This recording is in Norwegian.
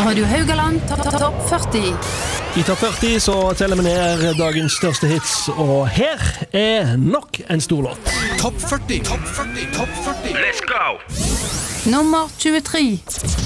Radio Haugaland Topp 40. I Topp 40 så teller vi ned dagens største hits, og her er nok en stor låt. Topp 40. Let's go! Nummer 23.